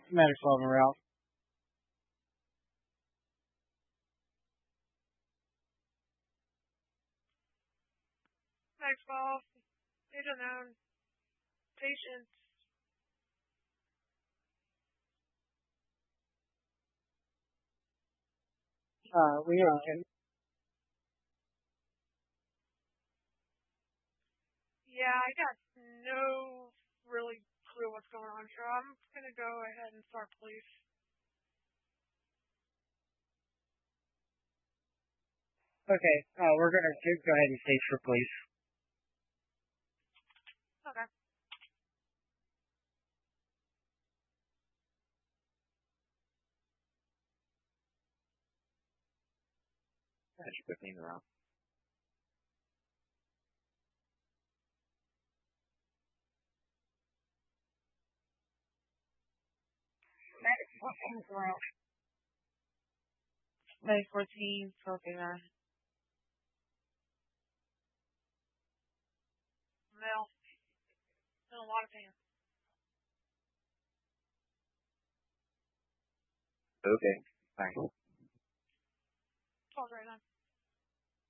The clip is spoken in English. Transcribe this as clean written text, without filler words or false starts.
Medic 12 en route. Medic 12, agent known. Patient. We are. Yeah, I got no really clue what's going on here. I'm gonna go ahead and start police. Okay, we're gonna go ahead and stage for police. Okay. That's 15 around. Medic 14's around. Medic 14, smoking on. Male. In a lot of pain. Okay, thanks. 12 right now.